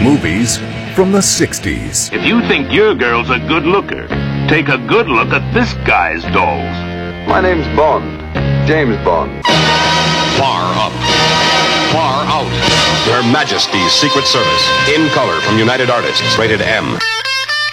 Movies from the 60s. If you think your girl's a good looker, take a good look at this guy's dolls. My name's Bond. James Bond. Far Up. Far Out. Her Majesty's Secret Service. In color from United Artists. Rated M.